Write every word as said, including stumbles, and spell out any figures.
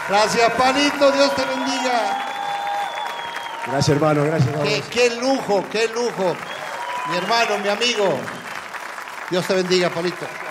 Gracias, Palito, Dios te bendiga. Gracias, hermano, gracias. Qué, qué lujo, qué lujo. Mi hermano, mi amigo. Dios te bendiga, Palito.